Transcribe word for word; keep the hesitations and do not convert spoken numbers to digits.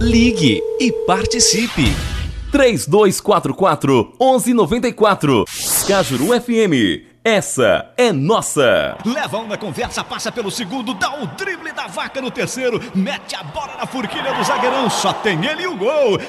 Ligue e participe. três dois quatro quatro, um um nove quatro. Cajuru F M. Essa é nossa. Leva um na conversa, passa pelo segundo, dá o drible da vaca no terceiro, mete a bola na forquilha do zagueirão, só tem ele e o gol.